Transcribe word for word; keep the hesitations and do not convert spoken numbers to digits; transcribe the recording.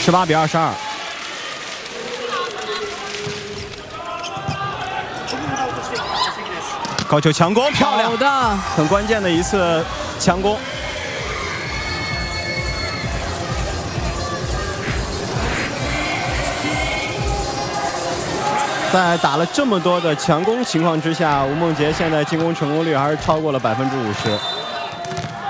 十八比二十二。高球强攻，漂亮！ 好的， 很关键的一次强攻。在打了这么多的强攻情况之下，吴梦洁现在进攻成功率还是超过了百分之五十。